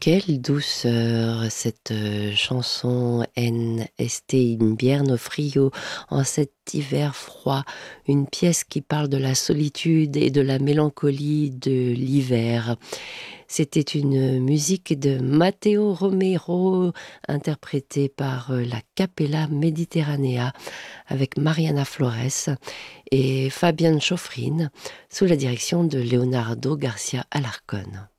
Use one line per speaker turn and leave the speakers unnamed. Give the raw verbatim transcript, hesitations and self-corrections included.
Quelle douceur cette euh, chanson En este invierno frío, en cet hiver froid, une pièce qui parle de la solitude et de la mélancolie de l'hiver. C'était une musique de Matteo Romero, interprétée par euh, la Capella Mediterranea avec Mariana Flores et Fabian Schofrin, sous la direction de Leonardo Garcia Alarcón.